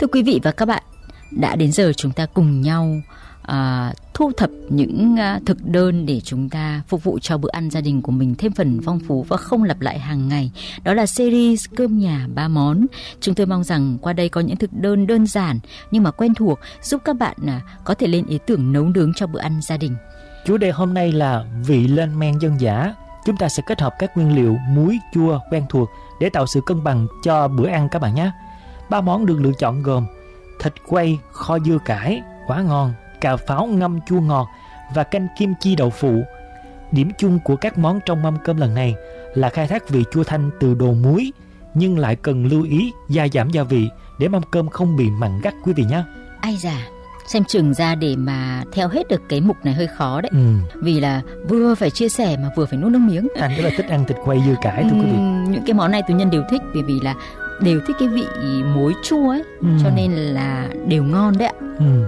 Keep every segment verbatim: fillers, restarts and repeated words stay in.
Thưa quý vị và các bạn, đã đến giờ chúng ta cùng nhau à, thu thập những à, thực đơn để chúng ta phục vụ cho bữa ăn gia đình của mình thêm phần phong phú và không lặp lại hàng ngày. Đó là series cơm nhà ba món. Chúng tôi mong rằng qua đây có những thực đơn đơn giản nhưng mà quen thuộc, giúp các bạn à, có thể lên ý tưởng nấu nướng cho bữa ăn gia đình. Chủ đề hôm nay là vị lên men dân dã. Chúng ta sẽ kết hợp các nguyên liệu muối, chua quen thuộc để tạo sự cân bằng cho bữa ăn các bạn nhé. Ba món được lựa chọn gồm thịt quay kho dưa cải quá ngon, cà pháo ngâm chua ngọt và canh kim chi đậu phụ. Điểm chung của các món trong mâm cơm lần này là khai thác vị chua thanh từ đồ muối, nhưng lại cần lưu ý gia giảm gia vị để mâm cơm không bị mặn gắt quý vị nhé. Ai da, xem chừng ra để mà theo hết được cái mục này hơi khó đấy. Ừ. Vì là vừa phải chia sẻ mà vừa phải nuốt nước miếng. Anh rất là thích ăn thịt quay dưa cải thưa quý vị. Những cái món này tụi Nhân đều thích, bởi vì là đều thích cái vị muối chua ấy, ừ. cho nên là đều ngon đấy ạ. Ừ.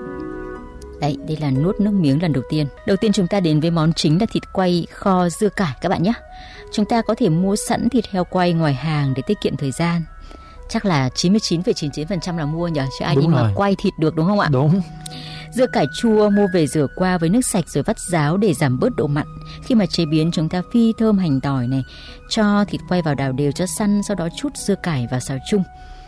Đấy, đây là nuốt nước miếng lần đầu tiên. Đầu tiên chúng ta đến với món chính là thịt quay kho dưa cải các bạn nhé. Chúng ta có thể mua sẵn thịt heo quay ngoài hàng để tiết kiệm thời gian. Chắc là chín mươi chín phẩy chín mươi chín phần trăm là mua nhỉ, chứ ai đúng đi rồi. mà quay thịt được đúng không ạ? Đúng. Dưa cải chua mua về rửa qua với nước sạch rồi vắt ráo để giảm bớt độ mặn. Khi mà chế biến chúng ta phi thơm hành tỏi này, cho thịt quay vào đảo đều cho săn, sau đó trút dưa cải vào xào chung.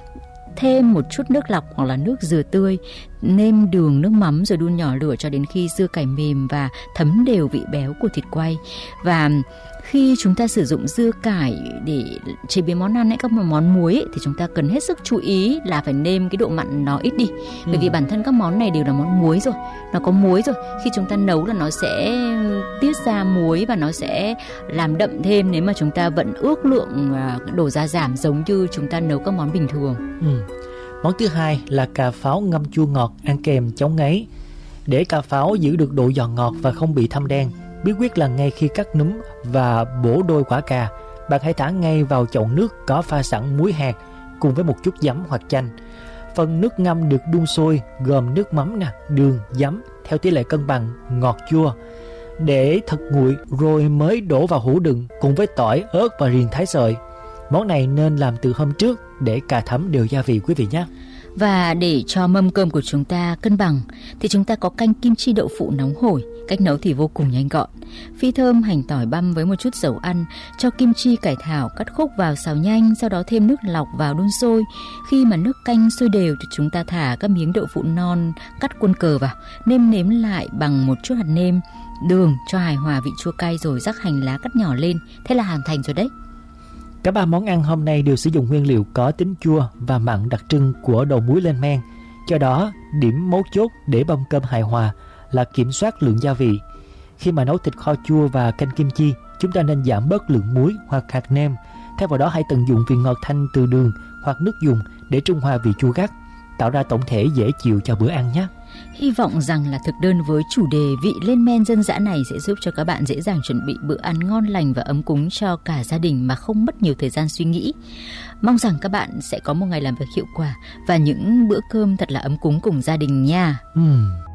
Thêm một chút nước lọc hoặc là nước dừa tươi, nêm đường, nước mắm rồi đun nhỏ lửa cho đến khi dưa cải mềm và thấm đều vị béo của thịt quay. Và khi chúng ta sử dụng dưa cải để chế biến món ăn ấy, các món muối ấy, thì chúng ta cần hết sức chú ý là phải nêm cái độ mặn nó ít đi. Bởi vì bản thân các món này đều là món muối rồi, nó có muối rồi. Khi chúng ta nấu là nó sẽ tiết ra muối và nó sẽ làm đậm thêm nếu mà chúng ta vẫn ước lượng đồ gia giảm giống như chúng ta nấu các món bình thường. Ừ. Món thứ hai là cà pháo ngâm chua ngọt ăn kèm chống ngấy. Để cà pháo giữ được độ giòn ngọt và không bị thâm đen, bí quyết là ngay khi cắt núm và bổ đôi quả cà, bạn hãy thả ngay vào chậu nước có pha sẵn muối hạt cùng với một chút giấm hoặc chanh. Phần nước ngâm được đun sôi gồm nước mắm nè, đường, giấm theo tỷ lệ cân bằng ngọt chua. Để thật nguội rồi mới đổ vào hũ đựng cùng với tỏi, ớt và riềng thái sợi. Món này nên làm từ hôm trước để cà thấm đều gia vị quý vị nhé. Và để cho mâm cơm của chúng ta cân bằng thì chúng ta có canh kim chi đậu phụ nóng hổi. Cách nấu thì vô cùng nhanh gọn. Phi thơm hành tỏi băm với một chút dầu ăn, cho kim chi cải thảo cắt khúc vào xào nhanh, sau đó thêm nước lọc vào đun sôi. Khi mà nước canh sôi đều thì chúng ta thả các miếng đậu phụ non cắt quân cờ vào, nêm nếm lại bằng một chút hạt nêm, đường cho hài hòa vị chua cay rồi rắc hành lá cắt nhỏ lên. Thế là hoàn thành rồi đấy. Cả ba món ăn hôm nay đều sử dụng nguyên liệu có tính chua và mặn đặc trưng của đầu muối lên men. Do đó, điểm mấu chốt để mâm cơm hài hòa là kiểm soát lượng gia vị. Khi mà nấu thịt kho chua và canh kim chi, chúng ta nên giảm bớt lượng muối hoặc hạt nêm. Thay vào đó hãy tận dụng vị ngọt thanh từ đường hoặc nước dùng để trung hòa vị chua gắt, tạo ra tổng thể dễ chịu cho bữa ăn nhé. Hy vọng rằng là thực đơn với chủ đề vị lên men dân dã này sẽ giúp cho các bạn dễ dàng chuẩn bị bữa ăn ngon lành và ấm cúng cho cả gia đình mà không mất nhiều thời gian suy nghĩ. Mong rằng các bạn sẽ có một ngày làm việc hiệu quả và những bữa cơm thật là ấm cúng cùng gia đình nha. Ừ.